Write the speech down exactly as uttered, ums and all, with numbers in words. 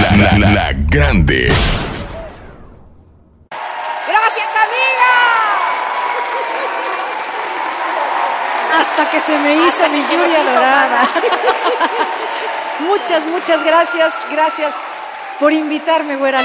La, la, la, la grande. ¡Gracias, amiga! Hasta que se me hizo Hasta mi que se nos lluvia hizo dorada. Muchas, muchas gracias. Gracias por invitarme, güera.